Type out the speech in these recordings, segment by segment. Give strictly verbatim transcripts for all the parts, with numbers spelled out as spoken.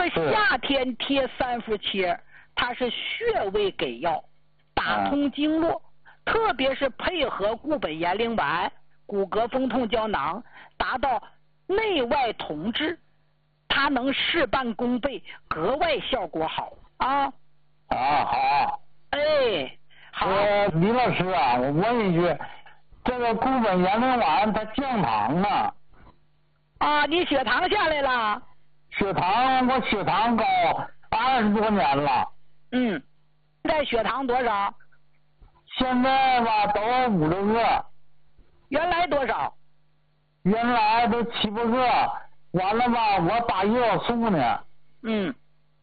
个夏天贴三伏贴，它是穴位给药，打通经络，嗯、特别是配合固本延龄丸、骨骼风痛胶囊，达到内外同治，它能事半功倍，格外效果好啊！ 啊，好。 哎，好。 呃，李老师啊，我问一句，这个固本延龄丸它降糖啊？ 啊，你血糖下来了？ 血糖，我血糖高二十多年了。 嗯，现在血糖多少？ 现在吧，都五六个。 原来多少？ 原来都七八个。完了吧，我打胰岛素呢。 嗯。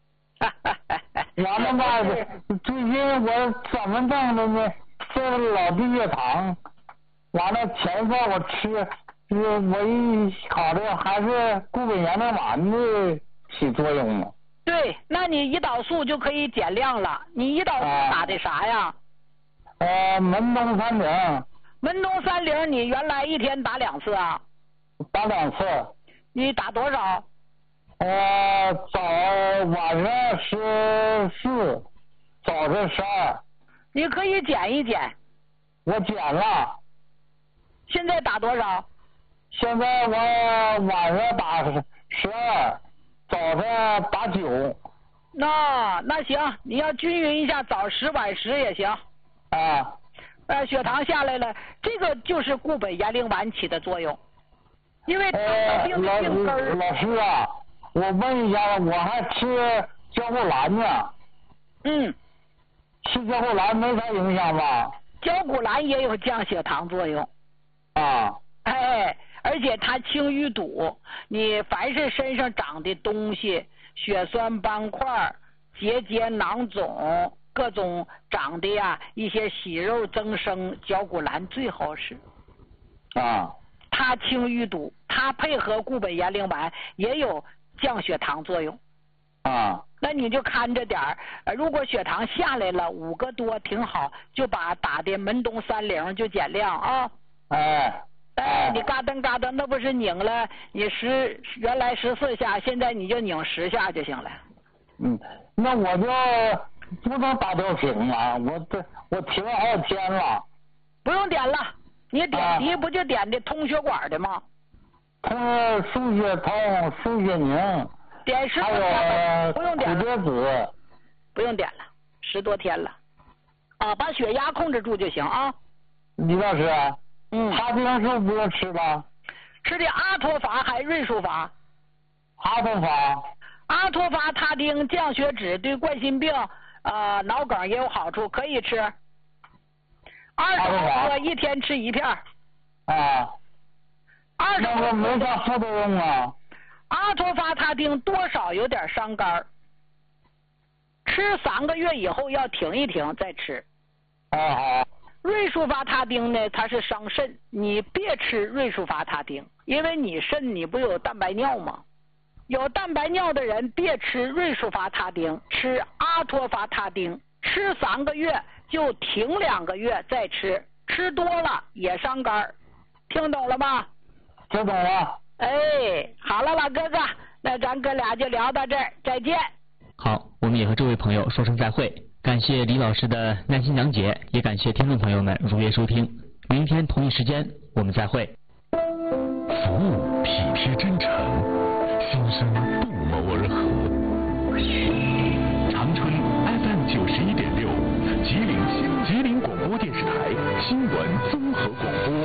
完了吧，最近我怎么整的呢？这老低血糖。完了前一段我吃。我一考虑还是固本延龄丸的起作用嘛。 对，那你胰岛素就可以减量了。你胰岛素打的啥呀？ 呃，门东三零。 门东三零，你原来一天打两次啊？ 打两次。 你打多少？ 呃，早晚上十四，早上十二。 你可以减一减。 我减了。 现在打多少？ 现在我晚上打十二，早上打九。 那那行，你要均匀一下，早十晚十也行。 啊。 呃，血糖下来了，这个就是固本延龄丸起的作用。因为呃， 病老病根儿。 老师啊，我问一下，我还吃胶固兰呢。 嗯。 吃胶固兰没啥影响吧？ 胶固兰也有降血糖作用。 啊。 哎。而且它清淤堵，你凡是身上长的东西，血栓斑块、结节囊肿，各种长的呀一些息肉增生，胶固兰最好使。 啊。 它清淤堵，它配合固本延龄丸也有降血糖作用。 啊。 那你就看着点儿，如果血糖下来了五个多挺好，就把打的门东三零就减量啊。 哎。 哎，你嘎噔嘎噔，那不是拧了？你十原来十四下，现在你就拧十下就行了。 嗯，那我就不能打吊瓶了，我这我停了好几天了。 不用点了，你点滴不就点的通血管的吗？ 通输血通、输血凝， 点十多天不用点了。 骨子不用点了，十多天了。啊，把血压控制住就行啊。 李老师。 嗯， 他丁是不用吃吧？ 吃的阿托伐还瑞舒伐？ 阿托伐。 阿托伐他汀降血脂，对冠心病、呃脑梗也有好处，可以吃。二十毫克，一天吃一片。 啊。 二十毫克。 那个没啥副作用啊。 阿托伐他汀多少有点伤肝，吃三个月以后要停一停再吃。 啊好。 瑞舒伐他汀呢，它是伤肾，你别吃瑞舒伐他汀，因为你肾你不有蛋白尿吗？有蛋白尿的人别吃瑞舒伐他汀，吃阿托伐他汀，吃三个月就停两个月再吃，吃多了也伤肝，听懂了吗？ 听懂了。 哎，好了，老哥哥，那咱哥俩就聊到这儿，再见。 好，我们也和这位朋友说声再会。感谢李老师的耐心讲解，也感谢听众朋友们如约收听。明天同一时间我们再会。 服务体贴真诚，心声不谋而合。长春 F M 九十一点六，吉林新吉林广播电视台新闻综合广播。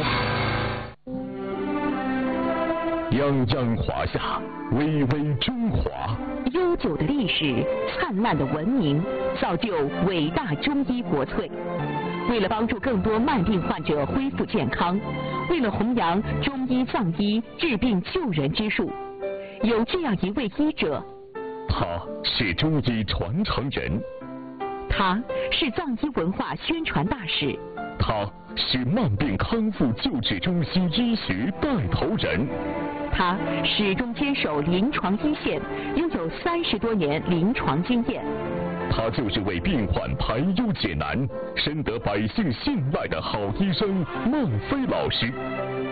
泱泱华夏，巍巍中华。 悠久的历史，灿烂的文明，造就伟大中医国粹。为了帮助更多慢病患者恢复健康，为了弘扬中医藏医治病救人之术，有这样一位医者， 他是中医传承人， 他是藏医文化宣传大使， 他是慢病康复救治中心医学带头人。 他始终坚守临床一线，拥有三十多年临床经验。 他就是为病患排忧解难、深得百姓信赖的好医生孟非老师。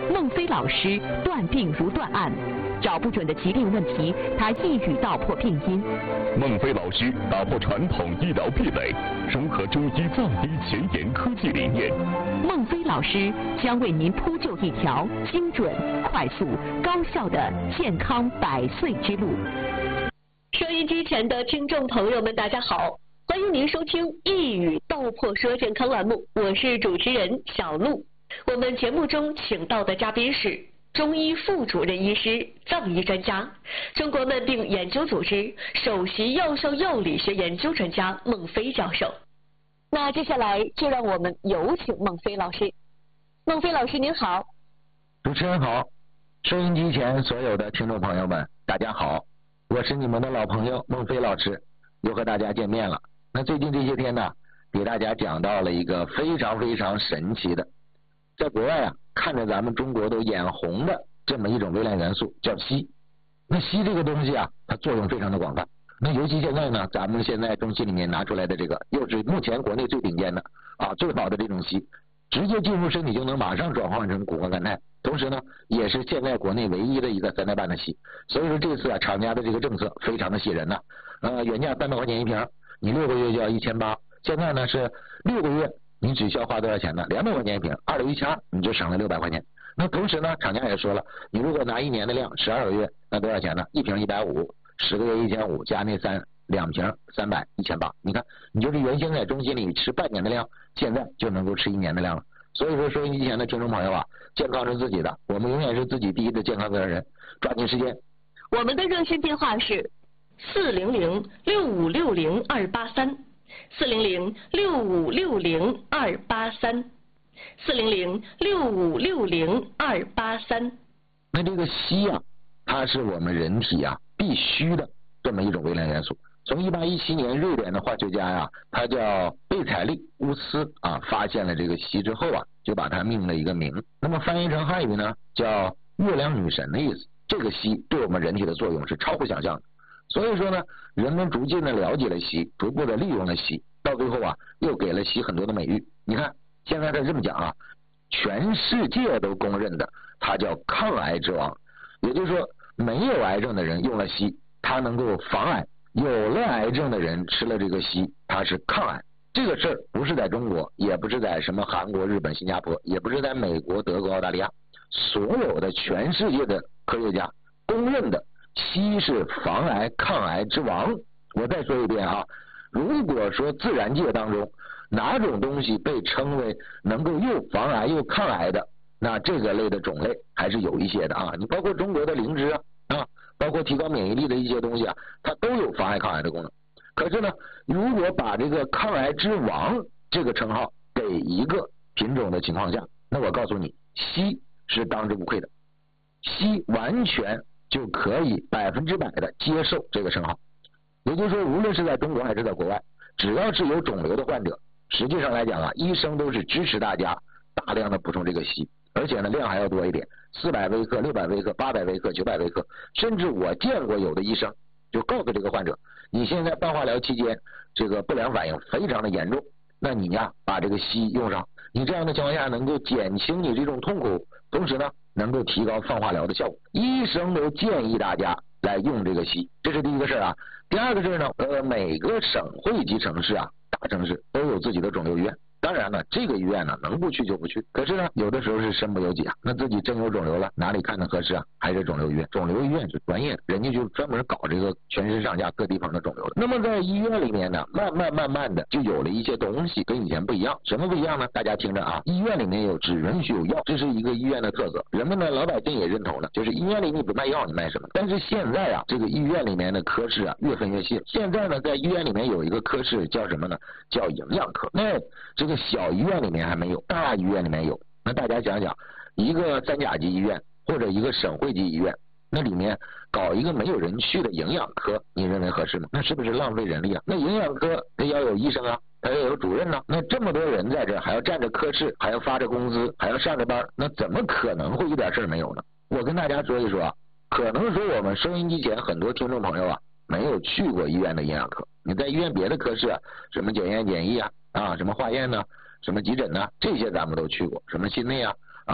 孟非老师断病如断案，找不准的疾病问题，他一语道破病因。 孟非老师打破传统医疗壁垒，融合中医藏医前沿科技理念。 孟非老师将为您铺就一条精准、快速、高效的健康百岁之路。 收音机前的听众朋友们，大家好，欢迎您收听一语道破说健康栏目，我是主持人小璐。我们节目中请到的嘉宾是中医副主任医师、藏医专家、中国慢病研究组织首席药效药理学研究专家孟非教授。那接下来就让我们有请孟非老师。孟非老师您好。 主持人好，收音机前所有的听众朋友们，大家好，我是你们的老朋友孟非老师，又和大家见面了。那最近这些天呢，给大家讲到了一个非常非常神奇的，在国外啊，看着咱们中国都眼红的这么一种微量元素，叫硒。那硒这个东西啊，它作用非常的广泛。那尤其现在呢，咱们现在中西里面拿出来的这个，又是目前国内最顶尖的啊，最好的这种硒，直接进入身体就能马上转换成谷胱甘肽，同时呢，也是现在国内唯一的一个三代半的硒。所以说这次啊，厂家的这个政策非常的吸人呐、啊。呃，原价三百块钱一瓶，你六个月就要一千八，现在呢是六个月。你只需要花多少钱呢？两百块钱一瓶，二六一千二，你就省了六百块钱。那同时呢，厂家也说了，你如果拿一年的量，十二个月，那多少钱呢？一瓶一百五，十个月一千五，加那三两瓶三百，一千八。你看，你就是原先在中心里吃半年的量，现在就能够吃一年的量了。所以说，收音机前的听众朋友啊，健康是自己的，我们永远是自己第一的健康责任人，抓紧时间。 我们的热线电话是四零零六五六零二八三。四零零六五六零二八三，四零零六五六零二八三。 那这个硒啊，它是我们人体啊必须的这么一种微量元素。从一八一七年，瑞典的化学家呀，他叫贝采利乌斯啊，发现了这个硒之后啊，就把它命了一个名。那么翻译成汉语呢，叫月亮女神的意思。这个硒对我们人体的作用是超乎想象的。所以说呢，人们逐渐的了解了硒，逐步的利用了硒，到最后啊，又给了硒很多的美誉。你看，现在他这么讲啊，全世界都公认的，它叫抗癌之王。也就是说，没有癌症的人用了硒，它能够防癌；有了癌症的人吃了这个硒，它是抗癌。这个事儿不是在中国，也不是在什么韩国、日本、新加坡，也不是在美国、德国、澳大利亚，所有的全世界的科学家公认的。硒是防癌抗癌之王。我再说一遍啊，如果说自然界当中哪种东西被称为能够又防癌又抗癌的，那这个类的种类还是有一些的啊。你包括中国的灵芝啊，啊，包括提高免疫力的一些东西啊，它都有防癌抗癌的功能。可是呢，如果把这个抗癌之王这个称号给一个品种的情况下，那我告诉你，硒是当之无愧的，硒完全就可以百分之百的接受这个称号。也就是说，无论是在中国还是在国外，只要是有肿瘤的患者，实际上来讲啊，医生都是支持大家大量的补充这个硒，而且呢量还要多一点，四百微克、六百微克、八百微克、九百微克，甚至我见过有的医生就告诉这个患者，你现在办化疗期间这个不良反应非常的严重，那你呀把这个硒用上，你这样的情况下能够减轻你这种痛苦，同时呢能够提高放化疗的效果。医生都建议大家来用这个硒，这是第一个事啊。第二个事呢，呃，每个省会级城市啊，大城市都有自己的肿瘤医院。当然了，这个医院呢能不去就不去，可是呢有的时候是身不由己啊，那自己真有肿瘤了，哪里看的合适啊？还是肿瘤医院。肿瘤医院是专业，人家就专门搞这个全身上下各地方的肿瘤的。那么在医院里面呢，慢慢慢慢的就有了一些东西跟以前不一样。什么不一样呢？大家听着啊，医院里面有只允许有药，这是一个医院的特色。人们呢，老百姓也认同了，就是医院里你不卖药，你卖什么？但是现在啊，这个医院里面的科室啊越分越细。现在呢，在医院里面有一个科室叫什么呢？叫营养科。那这个小医院里面还没有，大医院里面有。那大家想想，一个三甲级医院或者一个省会级医院，那里面搞一个没有人去的营养科，你认为合适吗？那是不是浪费人力啊？那营养科它要有医生啊，它要有主任呢、啊，那这么多人在这，还要占着科室，还要发着工资，还要上着班，那怎么可能会一点事儿没有呢？我跟大家说一说啊，可能说我们收音机前很多听众朋友啊，没有去过医院的营养科，你在医院别的科室啊，什么检验检疫啊，啊，什么化验呢、啊，什么急诊呢、啊，这些咱们都去过，什么心内啊，啊，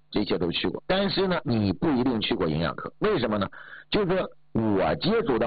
这些都去过，但是呢，你不一定去过营养科，为什么呢？就是说我接触到